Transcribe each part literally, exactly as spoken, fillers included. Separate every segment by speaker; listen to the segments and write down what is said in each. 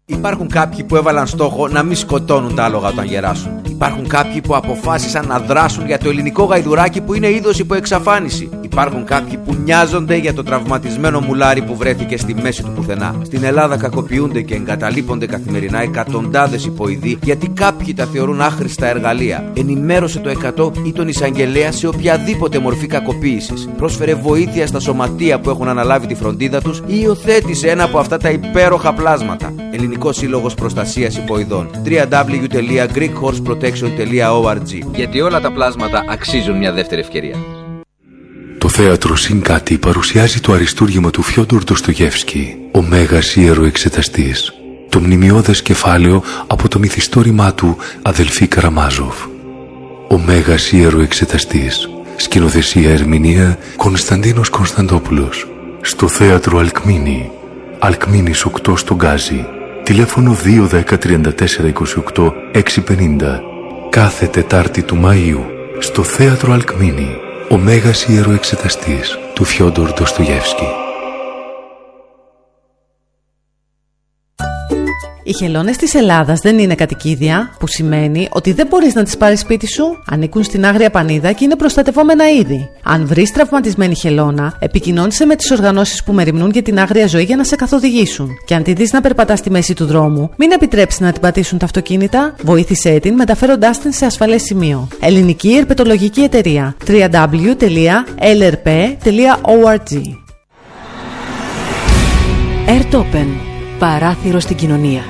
Speaker 1: Υπάρχουν κάποιοι που έβαλαν στόχο να μην σκοτώνουν τα άλογα όταν γεράσουν. Υπάρχουν κάποιοι που αποφάσισαν να δράσουν για το ελληνικό γαϊδουράκι που είναι είδος υπό εξαφάνιση. Υπάρχουν κάποιοι που νοιάζονται για το τραυματισμένο μουλάρι που βρέθηκε στη μέση του πουθενά. Στην Ελλάδα κακοποιούνται και εγκαταλείπονται καθημερινά εκατοντάδες υποειδοί γιατί κάποιοι τα θεωρούν άχρηστα εργαλεία. Ενημέρωσε το εκατό ή τον εισαγγελέα σε οποιαδήποτε μορφή κακοποίησης. Πρόσφερε βοήθεια στα σωματεία που έχουν αναλάβει τη φροντίδα τους ή υιοθέτησε ένα από αυτά τα υπέροχα πλάσματα. Ελληνικός Σύλλογος Προστασίας Υποειδών. double-u double-u double-u τελεία greek horse protection τελεία org. Γιατί όλα τα πλάσματα αξίζουν μια δεύτερη ευκαιρία.
Speaker 2: Το θέατρο Συνκάτι παρουσιάζει το αριστούργημα του Φιόντορ Ντοστογεύσκι, ο Μέγας Ιεροεξεταστής. Το μνημιώδες κεφάλαιο από το μυθιστόρημά του Αδελφοί Καραμάζοφ. Ο Μέγας Ιεροεξεταστής. Σκηνοθεσία ερμηνεία Κωνσταντίνος Κωνσταντόπουλος. Στο θέατρο Αλκμίνη. Αλκμίνης οκτώ στο Γκάζι. Τηλέφωνο δύο δέκα τριάντα τέσσερα είκοσι οκτώ εξακόσια πενήντα. Κάθε Τετάρτη του Μαΐου στο θέατρο Αλκμίνη. Ο Μέγας Ιεροεξεταστής του Φιόντορ Ντοστογεύσκι.
Speaker 3: Οι χελώνες της Ελλάδας δεν είναι κατοικίδια, που σημαίνει ότι δεν μπορείς να τις πάρεις σπίτι σου. Ανήκουν στην Άγρια Πανίδα και είναι προστατευόμενα είδη. Αν βρεις τραυματισμένη χελώνα, επικοινώνησε με τις οργανώσεις που μεριμνούν για την άγρια ζωή για να σε καθοδηγήσουν. Και αν τη δεις να περπατά στη μέση του δρόμου, μην επιτρέψεις να την πατήσουν τα αυτοκίνητα, βοήθησέ την μεταφέροντάς την σε ασφαλές σημείο. Ελληνική Ερπετολογική Εταιρεία. double-u double-u double-u τελεία ελ αρ πι τελεία org.
Speaker 4: Airtopen. Παράθυρο στην κοινωνία.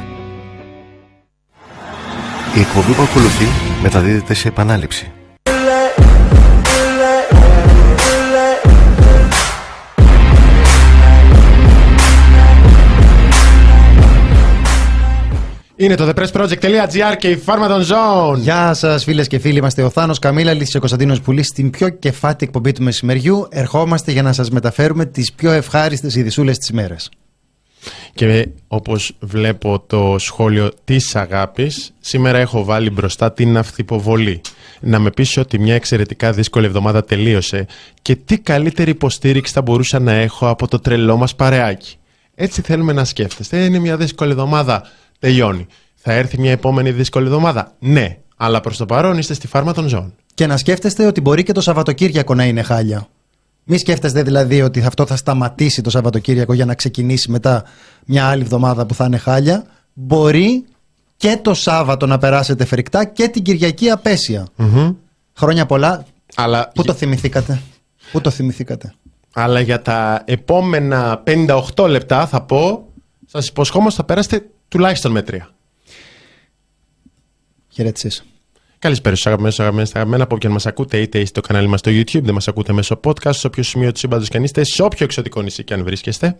Speaker 5: Η εκπομπή που ακολουθεί μεταδίδεται σε επανάληψη.
Speaker 6: Είναι το thepressproject.gr και η Pharmaton Zone.
Speaker 7: Γεια σας φίλες και φίλοι, είμαστε ο Θάνος Καμίλαλης και ο Κωνσταντίνος Πουλής στην πιο κεφάτη εκπομπή του μεσημεριού. Ερχόμαστε για να σας μεταφέρουμε τις πιο ευχάριστες ειδησούλες της ημέρας.
Speaker 6: Και όπως βλέπω το σχόλιο της Αγάπης, σήμερα έχω βάλει μπροστά την αυθυποβολή. Να με πείσει ότι μια εξαιρετικά δύσκολη εβδομάδα τελείωσε και τι καλύτερη υποστήριξη θα μπορούσα να έχω από το τρελό μας παρεάκι. Έτσι θέλουμε να σκέφτεστε. Είναι μια δύσκολη εβδομάδα, τελειώνει. Θα έρθει μια επόμενη δύσκολη εβδομάδα, ναι. Αλλά προς το παρόν είστε στη Pharmaton Zone.
Speaker 7: Και να σκέφτεστε ότι μπορεί και το Σαββατοκύριακο να είναι χάλια. Μη σκέφτεστε δηλαδή ότι αυτό θα σταματήσει το Σαββατοκύριακο για να ξεκινήσει μετά μια άλλη εβδομάδα που θα είναι χάλια. Μπορεί και το Σάββατο να περάσετε φρικτά και την Κυριακή απέσια. Mm-hmm. Χρόνια πολλά. Αλλά... Πού το θυμηθήκατε? Πού το θυμηθήκατε?
Speaker 6: Αλλά για τα επόμενα πενήντα οκτώ λεπτά θα πω, σας υποσχόμαστε θα περάσετε τουλάχιστον με τρία.
Speaker 7: Χαιρέτησες.
Speaker 6: Καλησπέρα στους αγαπημένους, αγαπημένες, αγαπημένα από όποιον μας ακούτε, είτε είστε στο κανάλι μας στο YouTube, δεν μας ακούτε μέσω podcast, σε όποιο σημείο του σύμπαντος και αν είστε, σε όποιο εξωτικό νησί και αν βρίσκεστε.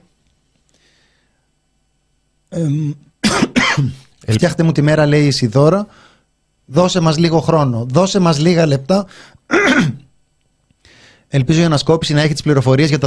Speaker 7: Ε, φτιάχτε μου τη μέρα, λέει η Ισιδώρα. Δώσε μας λίγο χρόνο, δώσε μας λίγα λεπτά. Ελπίζω η ανασκόπηση να έχει τις πληροφορίες για τα